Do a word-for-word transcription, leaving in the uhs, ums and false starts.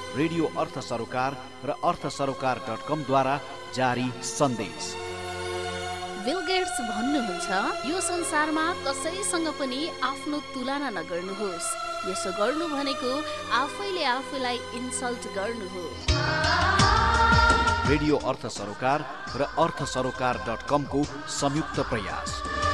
Radio अर्थ सरोकार र अर्थ सरोकार डट कमद्वारा जारी सन्देश। बिल गेट्स भन्नुहुन्छ, यो संसारमा कसैसँग पनि आफ्नो तुलना नगर्नुहोस्। यसो गर्नु भनेको आफैले आफूलाई इन्सल्ट गर्नु हो। रेडियो अर्थ सरोकार र अर्थ सरोकार डट कमको संयुक्त प्रयास।